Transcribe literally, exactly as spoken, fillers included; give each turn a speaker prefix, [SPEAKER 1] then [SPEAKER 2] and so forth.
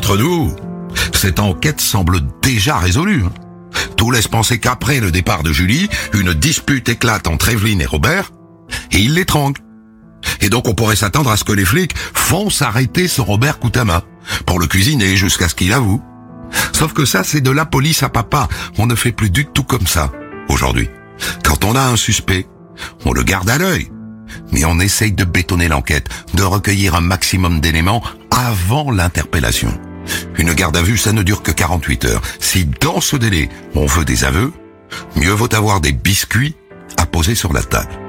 [SPEAKER 1] Entre nous, cette enquête semble déjà résolue. hein. Tout laisse penser qu'après le départ de Julie, une dispute éclate entre Evelyne et Robert, et il l'étrangle. Et donc on pourrait s'attendre à ce que les flics foncent arrêter ce Robert Koutama, pour le cuisiner jusqu'à ce qu'il avoue. Sauf que ça, c'est de la police à papa. On ne fait plus du tout comme ça, aujourd'hui. Quand on a un suspect, on le garde à l'œil. Mais on essaye de bétonner l'enquête, de recueillir un maximum d'éléments avant l'interpellation. Une garde à vue, ça ne dure que quarante-huit heures. Si dans ce délai, on veut des aveux, mieux vaut avoir des biscuits à poser sur la table.